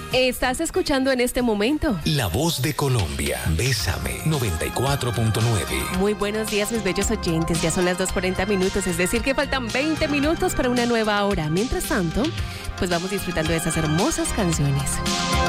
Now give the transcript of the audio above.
Estás escuchando en este momento La Voz de Colombia. Bésame 94.9. Muy buenos días, mis bellos oyentes. Ya son las 2:40, es decir que faltan 20 minutos para una nueva hora. Mientras tanto, pues vamos disfrutando de esas hermosas canciones.